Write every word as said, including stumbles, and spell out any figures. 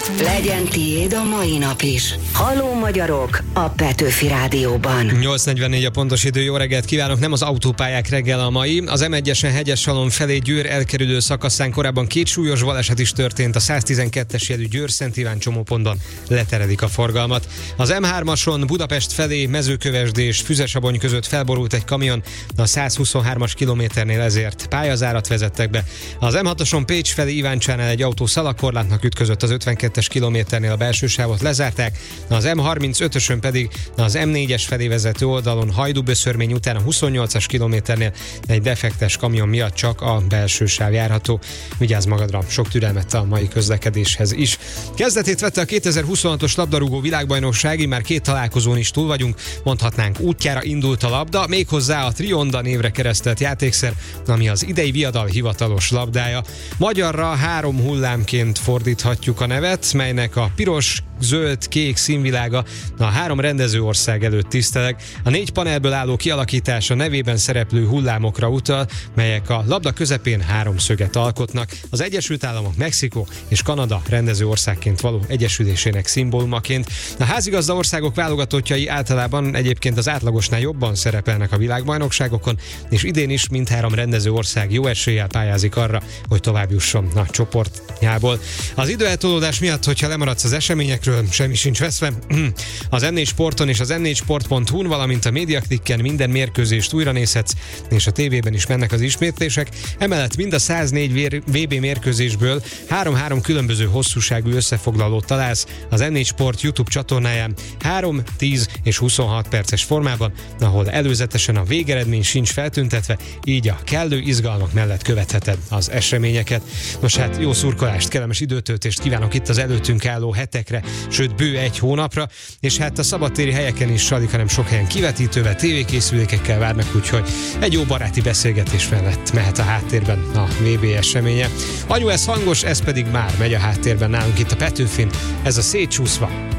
Legyen tiéd a mai nap is. Halló magyarok a Petőfi Rádióban. nyolc negyvennégy a pontos idő, jó reggelt kívánok, nem az autópályák reggel a mai. Az em egyesen Hegyeshalom felé Győr elkerülő szakaszán korábban két súlyos baleset is történt, a száztizenkettes jelű Győr-Szent Iván csomópontban leteredik a forgalmat. Az em hármason Budapest felé Mezőkövesd Füzesabony között felborult egy kamion, a százhuszonhármas kilométernél ezért pályazárat vezettek be. Az em hatoson Pécs felé Iváncsánál egy autó szalagkorlátnak ütközött, az ötvenkettes kilométernél a belső sávot lezárták, az em harmincötösön pedig az em négyes felé vezető oldalon Hajdú-Böszörmény után a huszonnyolcas kilométernél egy defektes kamion miatt csak a belső sáv járható. Vigyázz magadra, sok türelmet a mai közlekedéshez is. Kezdetét vette a kétezer-huszonhatos labdarúgó világbajnokság, már két találkozón is túl vagyunk, mondhatnánk útjára indult a labda, méghozzá a Trionda névre keresztelt játékszer, ami az idei viadal hivatalos labdája. Magyarra három hullámként fordíthatjuk a nevet, melynek a piros, zöld, kék színvilága a három rendező ország előtt tiszteleg. A négy panelből álló kialakítása nevében szereplő hullámokra utal, melyek a labda közepén háromszöget alkotnak. Az Egyesült Államok, Mexikó és Kanada rendező országként való egyesülésének szimbólumaként. A házigazda országok válogatottjai általában egyébként az átlagosnál jobban szerepelnek a világbajnokságokon, és idén is mindhárom rendező ország jó eséllyel pályázik arra, hogy tovább jusson a csoportjából. Az időeltolódás miatt, hogyha lemaradsz az eseményekről, semmi sincs veszve. Az em négy Sporton és az em négy sport pont hu-n, valamint a Mediaclicken minden mérkőzést újra nézhetsz, és a tévében is mennek az ismétlések. Emellett mind a száznégy vé bé mérkőzésből három-három különböző hosszúságú összefoglalót találsz az em négy Sport YouTube csatornáján három, tíz és huszonhat perces formában, ahol előzetesen a végeredmény sincs feltüntetve, így a kellő izgalmak mellett követheted az eseményeket. Nos hát, jó szurkolást, kellemes időtöltést kívánok itt az előttünk álló hetekre, sőt bő egy hónapra, és hát a szabadtéri helyeken is alig, hanem sok helyen kivetítővel, tévékészülékekkel várnak, úgyhogy egy jó baráti beszélgetés mellett mehet a háttérben a vé bé eseménye. Anyu, ez hangos, ez pedig már megy a háttérben nálunk itt a Petőfin, ez a Szétcsúszva.